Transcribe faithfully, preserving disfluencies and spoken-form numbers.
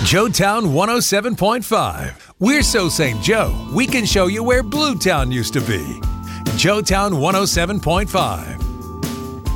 Joetown one oh seven point five. We're so Saint Joe, we can show you where Bluetown used to be. Joetown one oh seven point five.